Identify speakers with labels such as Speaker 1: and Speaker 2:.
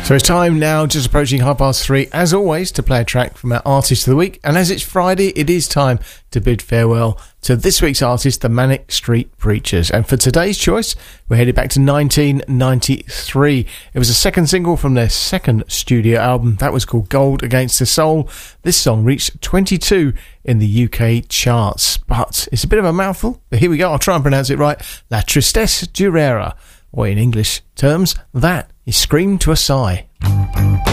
Speaker 1: So it's time now, just approaching 3:30, as always, to play a track from our Artist of the Week. And as it's Friday, it is time to bid farewell to this week's artist, the Manic Street Preachers. And for today's choice, we're headed back to 1993. It was a second single from their second studio album. That was called Gold Against the Soul. This song reached 22 in the UK charts. But it's a bit of a mouthful. But here we go, I'll try and pronounce it right. La Tristesse Durera. Or in English terms, that is Scream to a Sigh.